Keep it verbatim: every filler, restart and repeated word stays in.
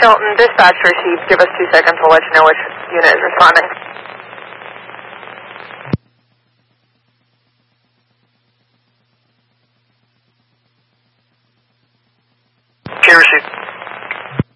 Milton, dispatch received. Give us two seconds. We'll let you know which unit is responding. Okay, received.